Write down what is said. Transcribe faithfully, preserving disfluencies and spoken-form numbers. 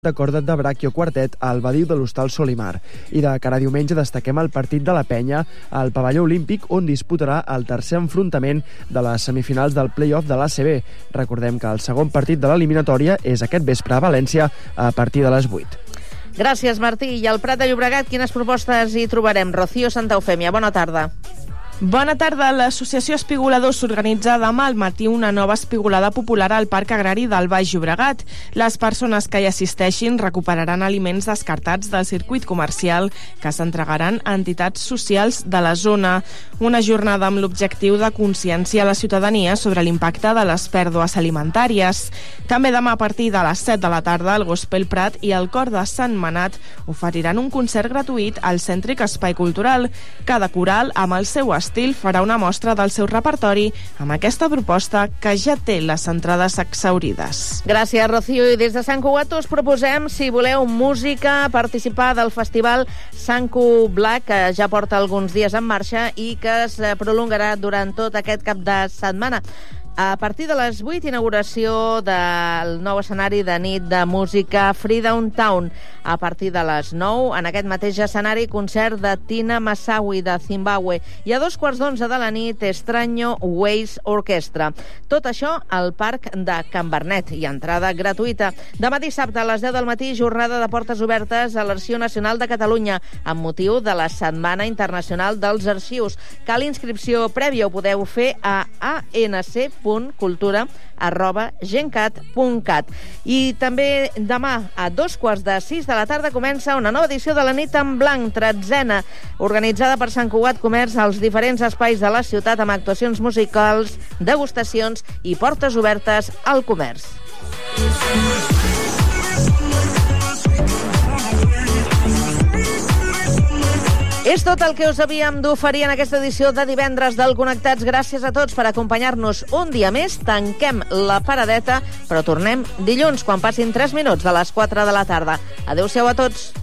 de corda de Brachio Quartet al badiu de l'Hostal Solimar. I de cara a diumenge destaquem el partit de la Penya al pavelló olímpic, on disputarà el tercer enfrontament de les semifinals del play-off de l'A C B. Recordem que el segon partit de l'eliminatòria és aquest vespre a València a partir de les vuit. Gràcies, Martí. I al Prat de Llobregat, quines propostes hi trobarem? Rocío Santa Eufèmia, bona tarda. Bona tarda. L'Associació Espigoladors s'organitza demà al matí una nova espigolada popular al Parc Agrari del Baix Llobregat. Les persones que hi assisteixin recuperaran aliments descartats del circuit comercial que s'entregaran a entitats socials de la zona. Una jornada amb l'objectiu de conscienciar la ciutadania sobre l'impacte de les pèrdues alimentàries. També demà a partir de les set de la tarda el Gospel Prat i el Cor de Sant Manat oferiran un concert gratuït al cèntric Espai Cultural. Cada coral, amb el seu estil, farà una mostra del seu repertori amb aquesta proposta que ja té les entrades exhaurides. Gràcies, Rocío. I des de Sant Cugat us proposem, si voleu música, participar del festival Sanku Black, que ja porta alguns dies en marxa i que es prolongarà durant tot aquest cap de setmana. A partir de les vuit, inauguració del nou escenari de nit de música Freedom Town. A partir de les nou, en aquest mateix escenari, concert de Tina Masawi de Zimbabwe. I a dos quarts d'onze de la nit, Extraño Ways Orquestra. Tot això al Parc de Can Bernet i entrada gratuïta. Demà dissabte a les deu del matí, jornada de portes obertes a l'Arxiu Nacional de Catalunya amb motiu de la Setmana Internacional dels Arxius. Cal inscripció prèvia, ho podeu fer a anc punt cultura arroba gencat punt cat. I també demà a dos quarts de sis de la tarda comença una nova edició de la nit en blanc, tretzena, organitzada per Sant Cugat Comerç als diferents espais de la ciutat amb actuacions musicals, degustacions i portes obertes al comerç. És tot el que us havíem d'oferir en aquesta edició de divendres del Connectats. Gràcies a tots per acompanyar-nos un dia més. Tanquem la paradeta, però tornem dilluns, quan passin tres minuts de les quatre de la tarda. Adéu-siau a tots.